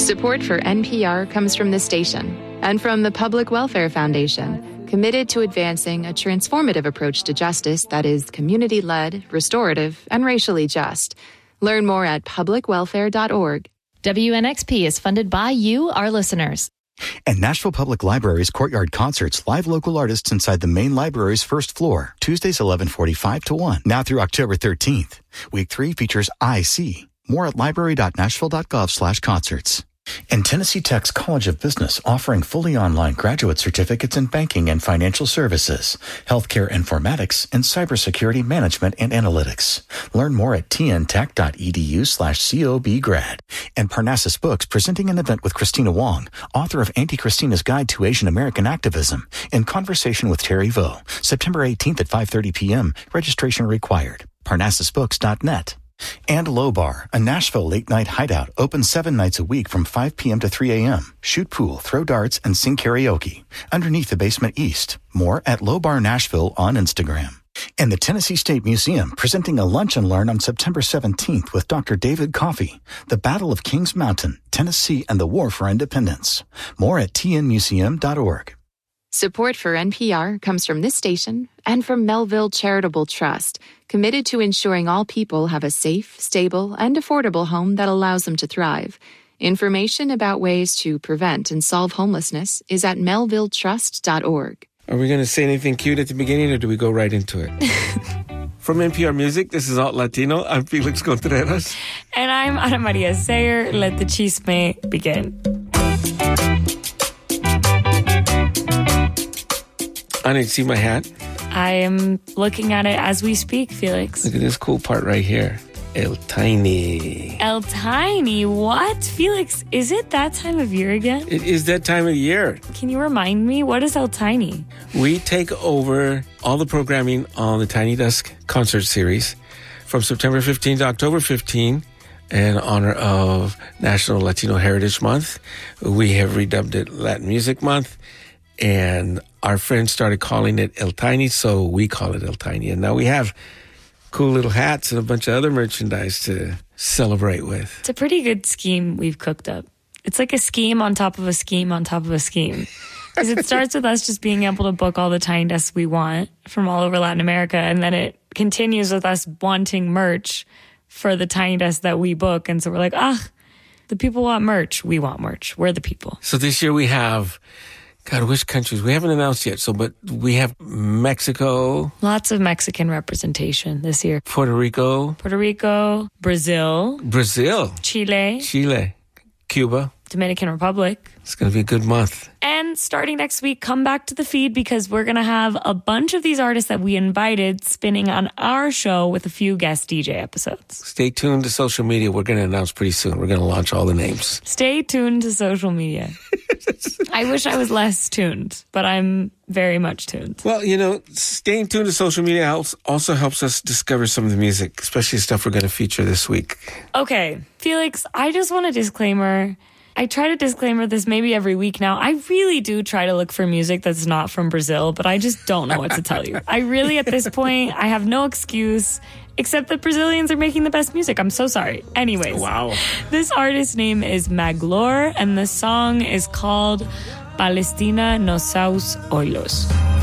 Support for NPR comes from this station and from the Public Welfare Foundation, committed to advancing a transformative approach to justice that is community-led, restorative, and racially just. Learn more at publicwelfare.org. WNXP is funded by you, our listeners. And Nashville Public Library's Courtyard Concerts, live local artists inside the main library's first floor, Tuesdays 11:45 to 1, now through October 13th. Week 3 features I See. More at library.nashville.gov/concerts. And Tennessee Tech's College of Business offering fully online graduate certificates in banking and financial services, healthcare informatics, and cybersecurity management and analytics. Learn more at tntech.edu/cobgrad. And Parnassus Books presenting an event with Christina Wong, author of Auntie Christina's Guide to Asian American Activism, in conversation with Terry Vo, September 18th at 5:30 p.m. Registration required. ParnassusBooks.net. And Low Bar, a Nashville late-night hideout, open 7 nights a week from 5 p.m. to 3 a.m. Shoot pool, throw darts, and sing karaoke. Underneath the basement east. More at Low Bar Nashville on Instagram. And the Tennessee State Museum, presenting a lunch and learn on September 17th with Dr. David Coffey, The Battle of Kings Mountain, Tennessee and the War for Independence. More at tnmuseum.org. Support for NPR comes from this station and from Melville Charitable Trust, committed to ensuring all people have a safe, stable, and affordable home that allows them to thrive. Information about ways to prevent and solve homelessness is at melvilletrust.org. Are we going to say anything cute at the beginning, or do we go right into it? From NPR Music, this is Alt Latino. I'm Felix Contreras. And I'm Ana Maria Sayer. Let the chisme begin. I didn't see my hat. I am looking at it as we speak, Felix. Look at this cool part right here. El Tiny. El Tiny? What? Felix, is it that time of year again? It is that time of year. Can you remind me? What is El Tiny? We take over all the programming on the Tiny Desk concert series from September 15 to October 15 in honor of National Latino Heritage Month. We have redubbed it Latin Music Month. And our friends started calling it El Tiny, so we call it El Tiny. And now we have cool little hats and a bunch of other merchandise to celebrate with. It's a pretty good scheme we've cooked up. It's like a scheme on top of a scheme on top of a scheme. Because it starts with us just being able to book all the Tiny Desks we want from all over Latin America. And then it continues with us wanting merch for the Tiny Desks that we book. And so we're like, the people want merch. We want merch. We're the people. So this year we have... God, which countries? We haven't announced yet, but we have Mexico. Lots of Mexican representation this year. Puerto Rico. Brazil. Chile. Cuba. Dominican Republic. It's going to be a good month. And starting next week, come back to the feed because we're going to have a bunch of these artists that we invited spinning on our show with a few guest DJ episodes. Stay tuned to social media. We're going to announce pretty soon. We're going to launch all the names. Stay tuned to social media. I wish I was less tuned, but I'm very much tuned. Well, staying tuned to social media also helps us discover some of the music, especially stuff we're going to feature this week. Okay, Felix, I just want a disclaimer. I try to disclaimer this maybe every week now. I really do try to look for music that's not from Brazil, but I just don't know what to tell you. I really, at this point, I have no excuse, except that Brazilians are making the best music. I'm so sorry. Anyways. Wow. This artist's name is Maglor, and the song is called Palestina nos seus olhos.